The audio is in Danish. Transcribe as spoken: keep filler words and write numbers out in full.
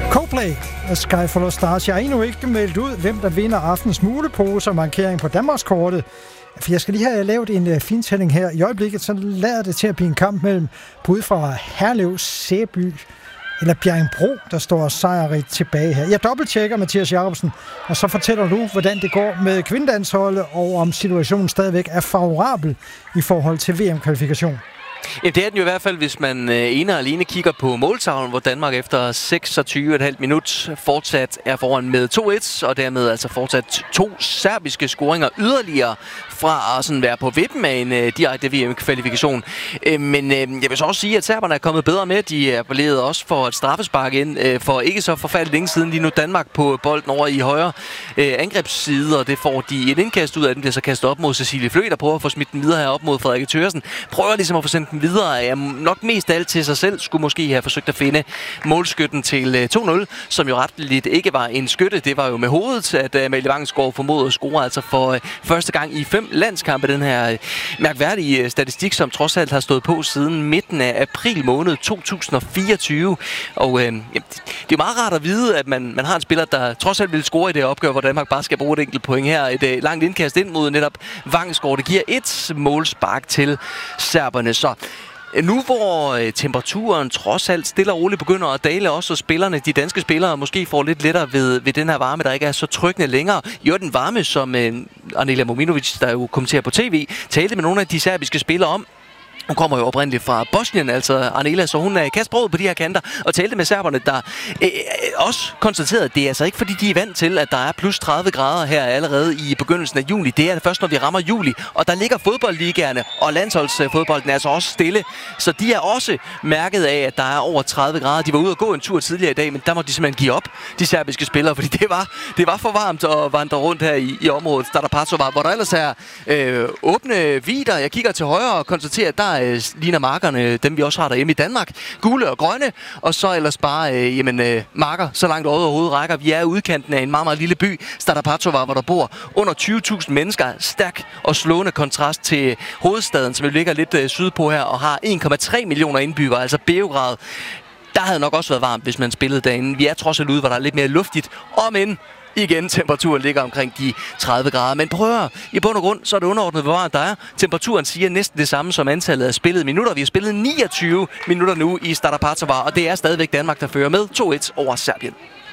Coldplay af Sky Full of Stars. Jeg har endnu ikke meldt ud, hvem der vinder aftens mulepose og markering på Danmarkskortet. For jeg skal lige have lavet en uh, fintælling her. I øjeblikket så lader det til at blive en kamp mellem bud fra Herlev, Sæby eller Bjerringbro, der står sejrigt tilbage her. Jeg dobbelttjekker Mathias Jacobsen, og så fortæller du, hvordan det går med kvindelandsholdet, og om situationen stadigvæk er favorabel i forhold til V M-kvalifikation. Ja, det er den jo i hvert fald, hvis man øh, ene og alene kigger på måltavlen, hvor Danmark efter seksogtyve komma fem minut fortsat er foran med to et, og dermed altså fortsat to serbiske scoringer yderligere fra at sådan være på vippen af en øh, direkte V M-kvalifikation. Øh, men øh, jeg vil så også sige, at serberne er kommet bedre med. De er appelleret også for et straffespark ind, øh, for ikke så forfærdeligt længe siden. Lige nu Danmark på bolden over i højre øh, angrebsside, og det får de et indkast ud af. Den bliver så kastet op mod Cecilie Flø, der prøver at få smidt den videre her op mod Frederikke Thøgersen. Prøver ligesom at få sendt den videre. Jeg nok mest af alt til sig selv skulle måske have forsøgt at finde målskytten til to nul, som jo retteligt ikke var en skytte. Det var jo med hovedet, at Amalie Vangsgaard formåede at score altså for første gang i fem landskampe. Den her mærkværdige statistik, som trods alt har stået på siden midten af april måned to tusind og fireogtyve. Og øh, det er jo meget rart at vide, at man, man har en spiller, der trods alt vil score i det opgør, hvor Danmark bare skal bruge et enkelt point her. Et øh, langt indkast ind mod netop Vangsgaard. Det giver et målspark til serberne. Så nu hvor øh, temperaturen trods alt stille og roligt begynder at dale, også og spillerne, de danske spillere, måske får lidt lettere ved, ved den her varme, der ikke er så trykkende længere. Jo, den varme, som øh, Anelija Mominovic, der jo kommenterer på tv, talte med nogle af de serbiske spillere om. Hun kommer jo oprindeligt fra Bosnien, altså Anela, så hun er kastbrød på de her kanter og talte med serberne, der øh, også konstaterede, at det er altså ikke fordi, de er vant til, at der er plus tredive grader her allerede i begyndelsen af juli. Det er først, når vi rammer juli, og der ligger fodboldligaerne, og landsholdsfodbolden er altså også stille. Så de er også mærket af, at der er over tredive grader. De var ude at gå en tur tidligere i dag, men der må de simpelthen give op, de serbiske spillere, fordi det var, det var for varmt at vandre rundt her i, i området Stara Pacova, hvor der ellers er øh, åbne vider. Jeg kigger til højre og konstaterer, at der ligner markerne, dem vi også har derhjemme i Danmark, gule og grønne, og så ellers bare øh, jamen, øh, marker, så langt øjet overhovedet rækker. Vi er i udkanten af en meget, meget lille by, Stara Pacova, hvor der bor under tyve tusind mennesker. Stærk og slående kontrast til hovedstaden, som jo ligger lidt øh, sydpå her, og har en komma tre millioner indbyggere, altså Beograd. Der havde nok også været varmt, hvis man spillede derinde. Vi er trods alt ude, hvor der er lidt mere luftigt, om end igen, temperaturen ligger omkring de tredive grader. Men prøv at høre, i bund og grund, så er det underordnet, hvor varmt der er. Temperaturen siger næsten det samme som antallet af spillede minutter. Vi har spillet niogtyve minutter nu i Stara Pacova, og det er stadigvæk Danmark, der fører med to et over Serbien.